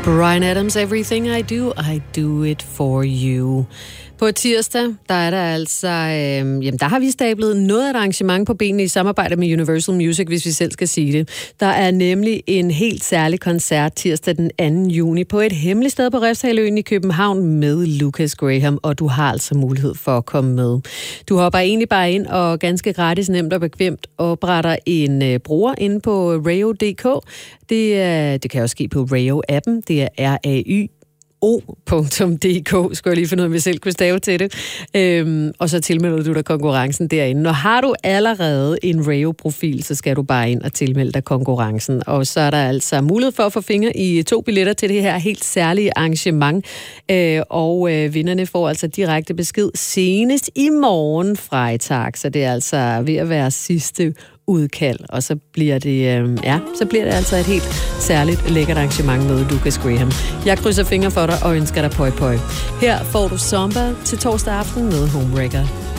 Bryan Adams, Everything I do it for you. På tirsdag, der er der altså, der har vi stablet noget af et arrangement på benene i samarbejde med Universal Music, hvis vi selv skal sige det. Der er nemlig en helt særlig koncert tirsdag den 2. juni på et hemmeligt sted på Refshaleøen i København med Lucas Graham, og du har altså mulighed for at komme med. Du hopper egentlig bare ind og ganske gratis, nemt og bekvemt opretter en bruger inde på rayo.dk. Det kan også ske på Rayo-appen. Det er RAYO.dk, skal jeg lige finde ud af, om jeg selv kunne stave til det. Og så tilmelder du dig konkurrencen derinde. Når har du allerede en Rayo-profil, så skal du bare ind og tilmelde dig konkurrencen. Og så er der altså mulighed for at få fingre i 2 billetter til det her helt særlige arrangement. Og vinderne får altså direkte besked senest i morgen fredag. Så det er altså ved at være sidste udkald, og så bliver det altså et helt særligt lækkert arrangement med Lucas Graham. Jeg krydser fingre for dig og ønsker dig pøj pøj. Her får du Zomba til torsdag aften med Homewrecker.